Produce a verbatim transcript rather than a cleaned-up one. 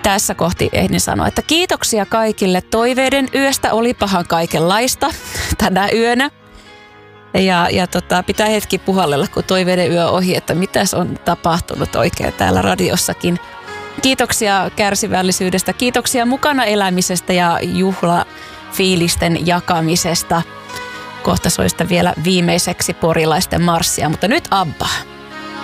tässä kohti ehdin sanoa, että kiitoksia kaikille. Toiveiden yöstä olipahan kaikenlaista tänä yönä. Ja, ja tota, pitää hetki puhallella, kun toiveiden yö ohi, että mitäs on tapahtunut oikein täällä radiossakin. Kiitoksia kärsivällisyydestä, kiitoksia mukana elämisestä ja juhlafiilisten jakamisesta. Kohta soista vielä viimeiseksi porilaisten marssia, mutta nyt ABBA.